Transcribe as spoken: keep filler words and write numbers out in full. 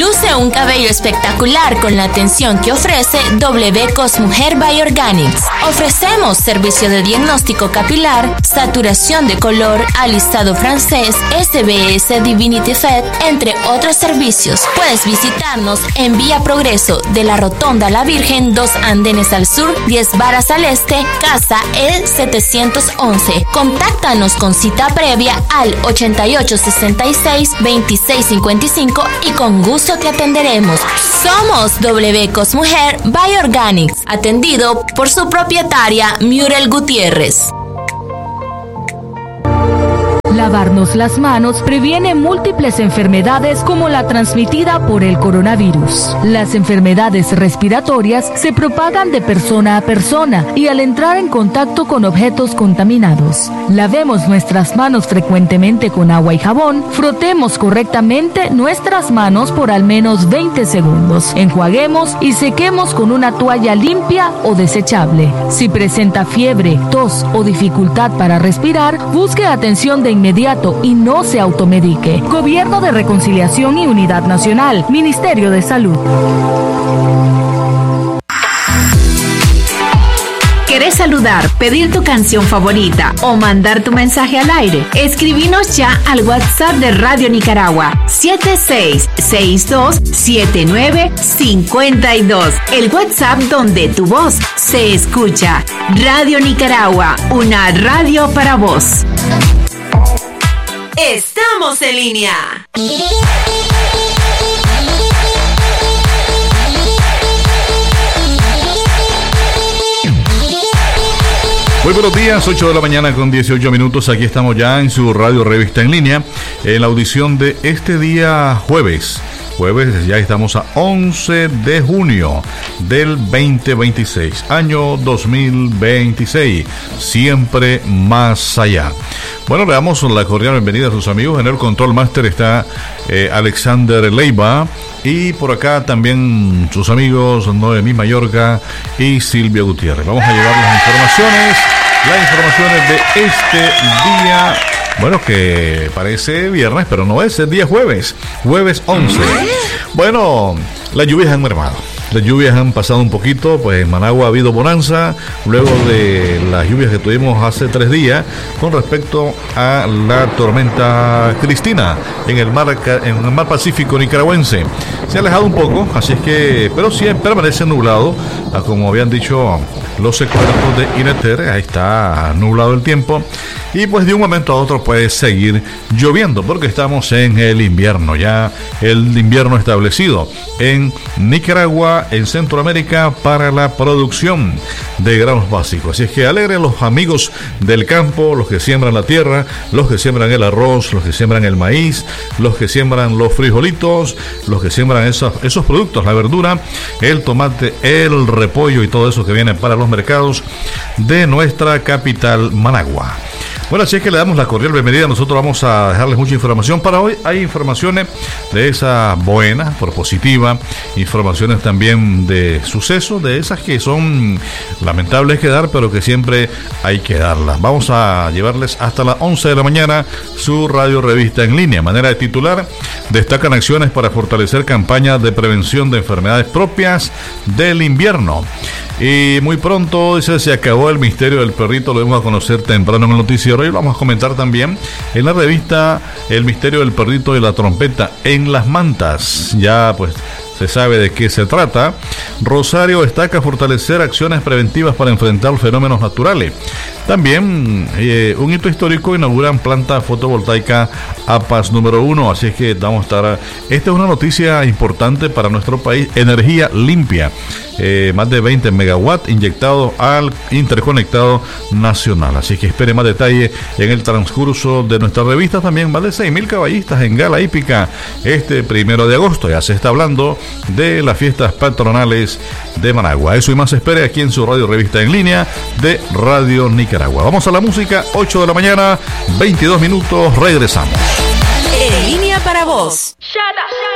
Luce un cabello espectacular con la atención que ofrece W Cosmujer by Organics. Ofrecemos servicio de diagnóstico capilar, saturación de color, alisado francés, S B S Divinity Fed, entre otros servicios. Puedes visitarnos en Vía Progreso de la Rotonda La Virgen, dos andenes al sur, diez varas al este, casa E setecientos once. Contáctanos con cita previa al ochenta y ocho sesenta y seis veintiséis cincuenta y cinco y con gusto te atenderemos. Somos W Cosmujer by Organics, atendido por su propietaria Muriel Gutiérrez. Lavarnos las manos previene múltiples enfermedades como la transmitida por el coronavirus. Las enfermedades respiratorias se propagan de persona a persona y al entrar en contacto con objetos contaminados. Lavemos nuestras manos frecuentemente con agua y jabón. Frotemos correctamente nuestras manos por al menos veinte segundos. Enjuaguemos y sequemos con una toalla limpia o desechable. Si presenta fiebre, tos o dificultad para respirar, busque atención de inmediato y no se automedique. Gobierno de Reconciliación y Unidad Nacional, Ministerio de Salud. ¿Querés saludar, pedir tu canción favorita o mandar tu mensaje al aire? Escribinos ya al WhatsApp de Radio Nicaragua siete seis seis dos siete nueve cinco dos. El WhatsApp donde tu voz se escucha. Radio Nicaragua, una radio para vos. Estamos en línea. Muy buenos días, ocho de la mañana con dieciocho minutos. Aquí estamos ya en su radio revista en línea, en la audición de este día jueves. Jueves, ya estamos a once de junio del veinte veintiséis, año dos mil veintiséis, siempre más allá. Bueno, le damos la cordial bienvenida a sus amigos. En el Control Master está eh, Alexander Leiva y por acá también sus amigos Noemí Mayorga y Silvia Gutiérrez. Vamos a llevar las informaciones, las informaciones de este día. Bueno, que parece viernes, pero no es, el día jueves, jueves once. Bueno, las lluvias han mermado. Las lluvias han pasado un poquito, pues en Managua ha habido bonanza, luego de las lluvias que tuvimos hace tres días, con respecto a la tormenta Cristina en el mar, en el mar Pacífico nicaragüense. Se ha alejado un poco, así es que, pero sí permanece nublado, como habían dicho los expertos de INETER, ahí está nublado el tiempo, y pues de un momento a otro puede seguir lloviendo, porque estamos en el invierno, ya el invierno establecido en Nicaragua, en Centroamérica, para la producción de granos básicos. Así es que alegren los amigos del campo, los que siembran la tierra, los que siembran el arroz, los que siembran el maíz, los que siembran los frijolitos, los que siembran esos, esos productos, la verdura, el tomate, el repollo y todo eso que viene para los mercados de nuestra capital, Managua. Bueno, así es que le damos la cordial bienvenida. Nosotros vamos a dejarles mucha información para hoy. Hay informaciones de esas buenas, propositivas, informaciones también de sucesos, de esas que son lamentables que dar, pero que siempre hay que darlas. Vamos a llevarles hasta las once de la mañana su radio revista en línea. Manera de titular: destacan acciones para fortalecer campañas de prevención de enfermedades propias del invierno. Y muy pronto, dice, se acabó el misterio del perrito. Lo vamos a conocer temprano en el noticiero. Y vamos a comentar también en la revista El misterio del perrito y la trompeta en las mantas. Ya pues se sabe de qué se trata. Rosario destaca fortalecer acciones preventivas para enfrentar fenómenos naturales. También eh, un hito histórico: inauguran planta fotovoltaica A P A S número uno. Así es que vamos a estar. Esta es una noticia importante para nuestro país. Energía limpia. Eh, más de veinte megawatts inyectados al interconectado nacional. Así que espere más detalle en el transcurso de nuestra revista. También más de seis mil caballistas en gala hípica este primero de agosto. Ya se está hablando de las fiestas patronales de Managua. Eso y más espere aquí en su radio revista en línea de Radio Nicaragua. Vamos a la música, ocho de la mañana, veintidós minutos, regresamos. En línea para vos. Shut up, shut up.